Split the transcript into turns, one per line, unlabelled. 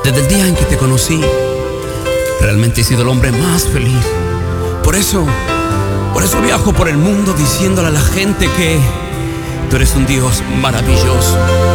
Desde el día en que te conocí, realmente he sido el hombre más feliz. Por eso viajo por el mundo diciéndole a la gente que tú eres un Dios maravilloso.